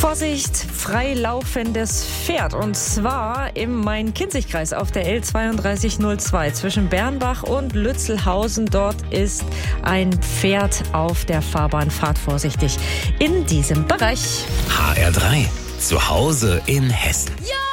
Vorsicht, freilaufendes Pferd. Und zwar im Main-Kinzig-Kreis auf der L3202 zwischen Bernbach und Lützelhausen. Dort ist ein Pferd auf der Fahrbahn. Fahrt vorsichtig in diesem Bereich. HR3, zu Hause in Hessen. Ja!